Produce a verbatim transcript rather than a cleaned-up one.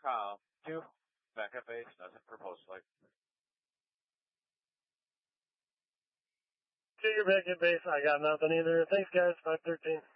com. Two, back at base, nothing for post flight. Two, you're back at base. I got nothing either. Thanks, guys. five thirteen.